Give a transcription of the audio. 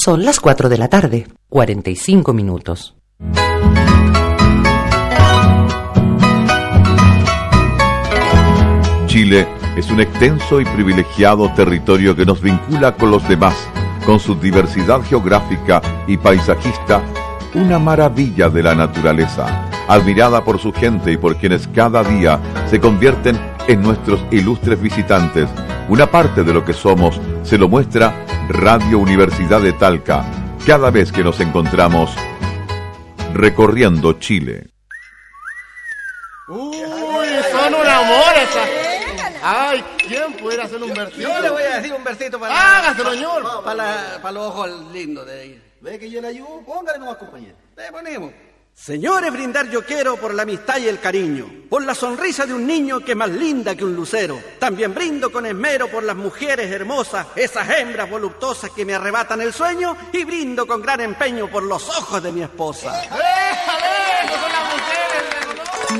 Son las 4 de la tarde, 45 minutos. Chile es un extenso y privilegiado territorio que nos vincula con los demás, con su diversidad geográfica y paisajista, una maravilla de la naturaleza, admirada por su gente y por quienes cada día se convierten en nuestros ilustres visitantes. Una parte de lo que somos se lo muestra Radio Universidad de Talca, cada vez que nos encontramos recorriendo Chile. ¡Uy, son un amor esas! ¡Ay, quién pudiera hacer un versito! Yo le voy a decir un versito para... ¡Hágaselo, señor! Para los ojos lindos de ahí. ¿Ve que yo le ayudo? Póngale nomás, compañero. Le ponemos. Señores, brindar yo quiero por la amistad y el cariño, por la sonrisa de un niño que es más linda que un lucero. También brindo con esmero por las mujeres hermosas, esas hembras voluptuosas que me arrebatan el sueño, y brindo con gran empeño por los ojos de mi esposa.